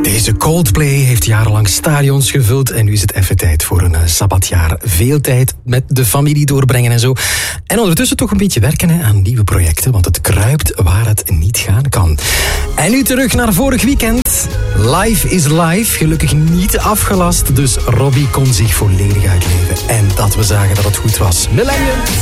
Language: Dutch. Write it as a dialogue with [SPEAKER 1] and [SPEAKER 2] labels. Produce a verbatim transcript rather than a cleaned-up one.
[SPEAKER 1] Deze Coldplay heeft jarenlang stadions gevuld en nu is het even tijd voor een uh, sabbatjaar. Veel tijd met de familie doorbrengen en zo. En ondertussen toch een beetje werken hè, aan nieuwe projecten, want het kruipt waar het niet gaan kan. En nu terug naar vorig weekend. Live is live, gelukkig niet afgelast, dus Robbie kon zich volledig uitleven. En dat we zagen dat het goed was. Millennium.